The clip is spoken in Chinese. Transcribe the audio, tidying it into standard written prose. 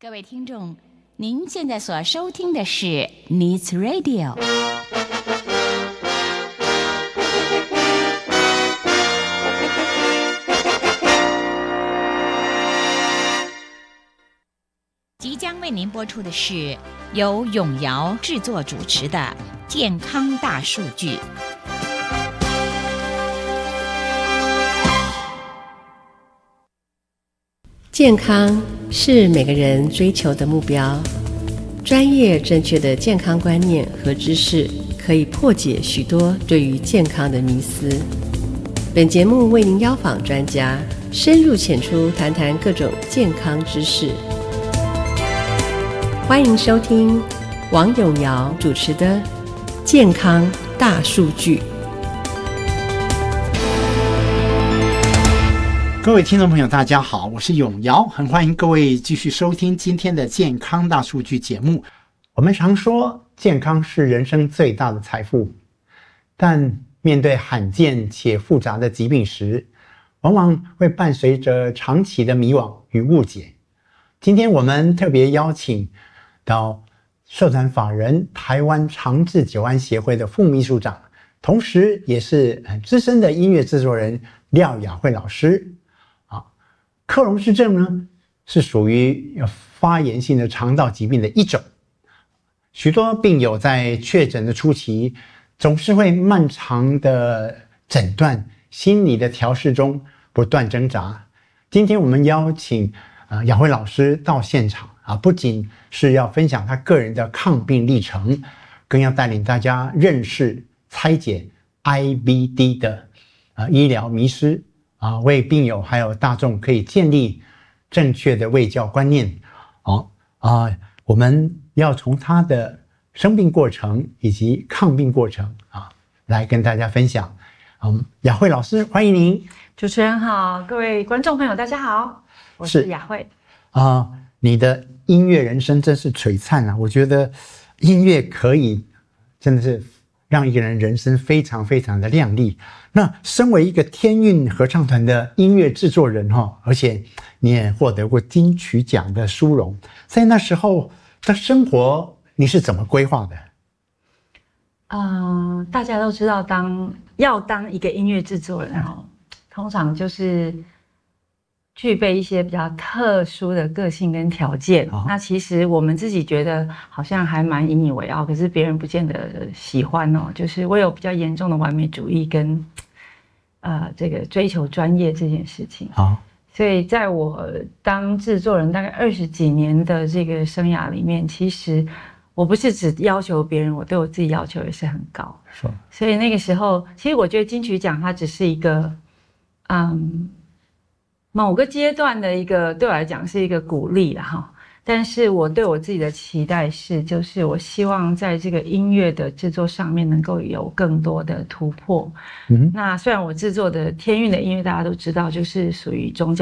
各位听众，您现在所收听的是 Needs Radio。即将为您播出的是由永尧制作主持的《健康大数据》。 健康是每个人追求的目标，专业正确的健康观念和知识可以破解许多对于健康的迷思。本节目为您邀访专家，深入浅出谈谈各种健康知识。欢迎收听王永尧主持的《健康大数据》。 各位听众朋友大家好，我是永尧，很欢迎各位继续收听今天的健康大数据节目。我们常说健康是人生最大的财富，但面对罕见且复杂的疾病时，往往会伴随着长期的迷惘与误解。今天我们特别邀请到社团法人台湾长治久安协会的副秘书长，同时也是很资深的音乐制作人廖雅慧老师。克隆氏症呢，是属于发炎性的肠道疾病的一种。许多病友在确诊的初期，总是会漫长的诊断、心理的调试中不断挣扎。今天我们邀请雅慧老师到现场不仅是要分享他个人的抗病历程，更要带领大家认识、拆解 IBD 的医疗迷思。为病友还有大众可以建立正确的卫教观念。我们要从他的生病过程以及抗病过程来跟大家分享。雅慧老师，欢迎您。 主持人好，各位观众朋友大家好，我是雅慧。 你的音乐人生真是璀璨啊！我觉得音乐可以真的是让一个人人生非常非常的亮丽。那身为一个天韵合唱团的音乐制作人而且你也获得过金曲奖的殊荣，在那时候的生活你是怎么规划的？ 大家都知道要当一个音乐制作人通常就是具备一些比较特殊的个性跟条件。那其实我们自己觉得好像还蛮引以为傲，可是别人不见得喜欢就是我有比较严重的完美主义跟这个追求专业这件事情。所以在我当制作人大概20几年的这个生涯里面，其实我不是只要求别人，我对我自己要求也是很高。所以那个时候，其实我觉得金曲奖它只是一个某个阶段的一个对我来讲是一个鼓励啦但是我对我自己的期待就是我希望在这个音乐的制作上面能够有更多的突破。那虽然我制作的天韵的音乐大家都知道就是属于宗教